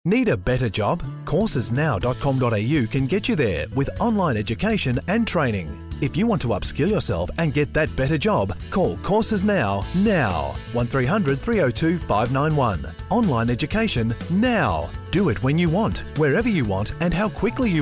Need a better job? Coursesnow.com.au can get you there with online education and training. If you want to upskill yourself and get that better job, call Courses Now. 1300 302 591. Online education now. Do it when you want, wherever you want, and how quickly you